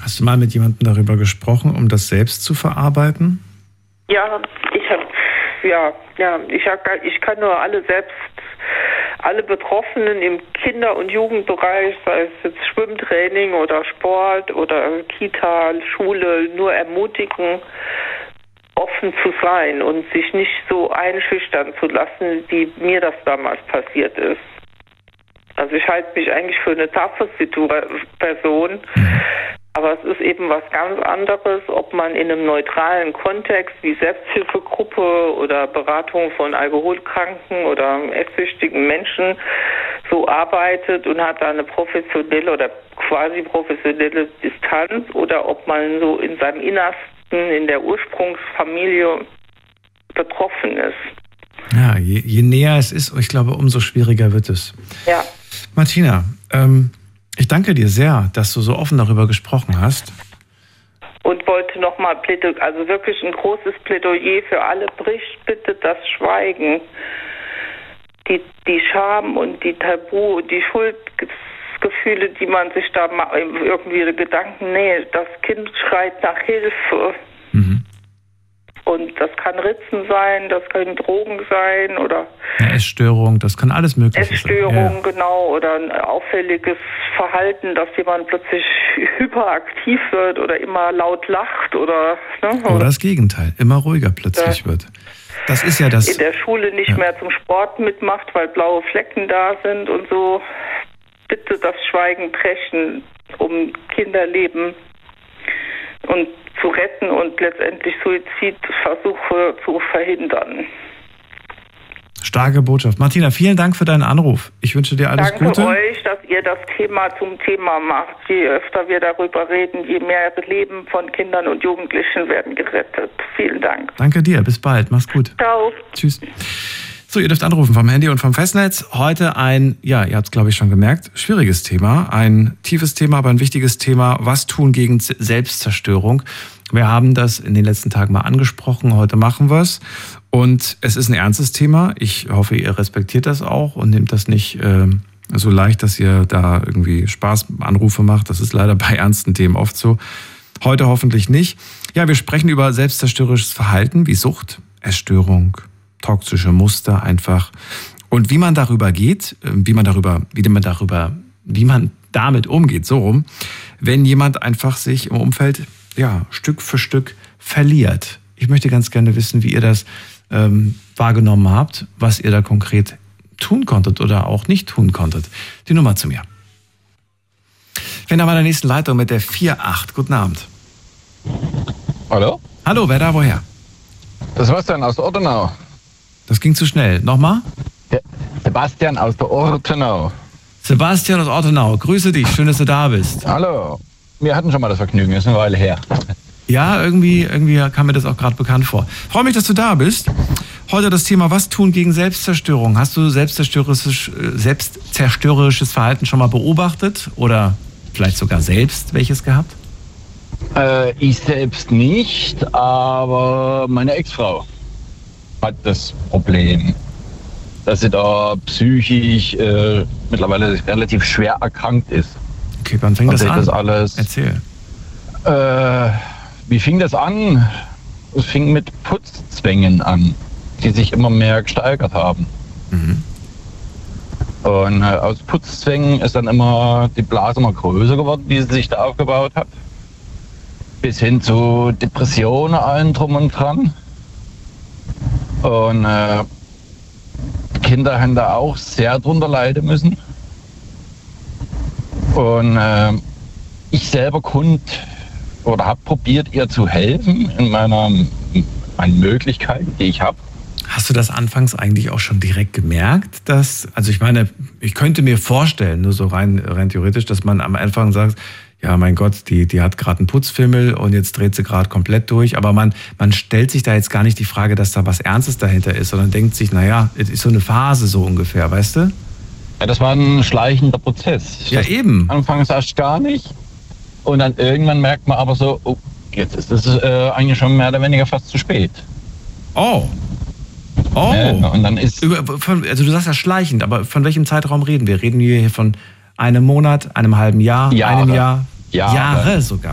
Hast du mal mit jemandem darüber gesprochen, um das selbst zu verarbeiten? Ja, ich kann nur alle Betroffenen im Kinder- und Jugendbereich, sei es jetzt Schwimmtraining oder Sport oder Kita, Schule, nur ermutigen, offen zu sein und sich nicht so einschüchtern zu lassen, wie mir das damals passiert ist. Also ich halte mich eigentlich für eine taffe Person, aber es ist eben was ganz anderes, ob man in einem neutralen Kontext wie Selbsthilfegruppe oder Beratung von alkoholkranken oder esssüchtigen Menschen so arbeitet und hat da eine professionelle oder quasi professionelle Distanz, oder ob man so in seinem Innersten, in der Ursprungsfamilie betroffen ist. Ja, je näher es ist, ich glaube, umso schwieriger wird es. Ja. Martina, ich danke dir sehr, dass du so offen darüber gesprochen hast. Und wollte nochmal also wirklich ein großes Plädoyer für alle, bricht bitte das Schweigen. Die Scham und die Tabu und die Schuldgefühle, die man sich da irgendwie Gedanken, das Kind schreit nach Hilfe. Mhm. Und das kann Ritzen sein, das können Drogen sein oder eine Essstörung, das kann alles Mögliche sein. Essstörung, genau, oder ein auffälliges Verhalten, dass jemand plötzlich hyperaktiv wird oder immer laut lacht oder oder das Gegenteil, immer ruhiger plötzlich wird. Das ist ja das. In der Schule nicht mehr zum Sport mitmacht, weil blaue Flecken da sind und so. Bitte das Schweigen brechen, um Kinderleben und zu retten und letztendlich Suizidversuche zu verhindern. Starke Botschaft. Martina, vielen Dank für deinen Anruf. Ich wünsche dir alles Gute. Danke euch, dass ihr das Thema zum Thema macht. Je öfter wir darüber reden, je mehr Leben von Kindern und Jugendlichen werden gerettet. Vielen Dank. Danke dir. Bis bald. Mach's gut. Ciao. Tschüss. So, ihr dürft anrufen vom Handy und vom Festnetz. Heute ihr habt es, glaube ich, schon gemerkt, schwieriges Thema. Ein tiefes Thema, aber ein wichtiges Thema. Was tun gegen Selbstzerstörung? Wir haben das in den letzten Tagen mal angesprochen. Heute machen wir es. Und es ist ein ernstes Thema. Ich hoffe, ihr respektiert das auch und nehmt das nicht so leicht, dass ihr da irgendwie Spaßanrufe macht. Das ist leider bei ernsten Themen oft so. Heute hoffentlich nicht. Ja, wir sprechen über selbstzerstörerisches Verhalten wie Sucht, Essstörung, toxische Muster einfach. Und wie man darüber geht, wie man damit umgeht, so rum, wenn jemand einfach sich im Umfeld, Stück für Stück verliert. Ich möchte ganz gerne wissen, wie ihr das wahrgenommen habt, was ihr da konkret tun konntet oder auch nicht tun konntet. Die Nummer zu mir. Ich bin da bei der nächsten Leitung mit der 48. Guten Abend. Hallo? Hallo, wer da, woher? Das war's dann aus Ortenau. Das ging zu schnell. Nochmal? Sebastian aus der Ortenau. Sebastian aus Ortenau, grüße dich, schön, dass du da bist. Hallo. Wir hatten schon mal das Vergnügen, ist eine Weile her. Ja, irgendwie kam mir das auch gerade bekannt vor. Freue mich, dass du da bist. Heute das Thema, was tun gegen Selbstzerstörung? Hast du selbstzerstörerisches Verhalten schon mal beobachtet oder vielleicht sogar selbst welches gehabt? Ich selbst nicht, aber meine Ex-Frau hat das Problem, dass sie da psychisch mittlerweile relativ schwer erkrankt ist. Okay, wann fängt das an? Das alles, erzähl. Wie fing das an? Es fing mit Putzzwängen an, die sich immer mehr gesteigert haben. Mhm. Und aus Putzzwängen ist dann immer die Blase immer größer geworden, die sie sich da aufgebaut hat. Bis hin zu Depressionen, allen drum und dran. Und Kinder haben da auch sehr drunter leiden müssen. Und ich selber habe probiert, ihr zu helfen in meinen Möglichkeiten, die ich habe. Hast du das anfangs eigentlich auch schon direkt gemerkt, also ich meine, ich könnte mir vorstellen, nur so rein theoretisch, dass man am Anfang sagt, ja, mein Gott, die hat gerade einen Putzfimmel und jetzt dreht sie gerade komplett durch. Aber man stellt sich da jetzt gar nicht die Frage, dass da was Ernstes dahinter ist, sondern denkt sich, naja, es ist so eine Phase so ungefähr, weißt du? Ja, das war ein schleichender Prozess. Ja, eben. Anfangs erst gar nicht. Und dann irgendwann merkt man aber so, oh, jetzt ist es eigentlich schon mehr oder weniger fast zu spät. Oh. Und dann ist... Also du sagst ja schleichend, aber von welchem Zeitraum reden wir? Reden wir hier von einem Monat, einem halben Jahr, einem Jahr? Jahre sogar.